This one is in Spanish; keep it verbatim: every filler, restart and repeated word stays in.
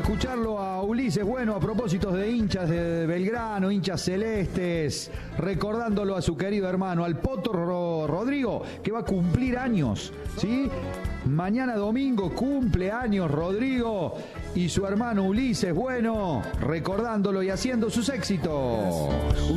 escucharlo a Ulises Bueno a propósito de hinchas de Belgrano, hinchas celestes, recordándolo a su querido hermano, al Potro Rodrigo, que va a cumplir años, ¿sí? Mañana domingo cumple años Rodrigo y su hermano Ulises Bueno, recordándolo y haciendo sus éxitos.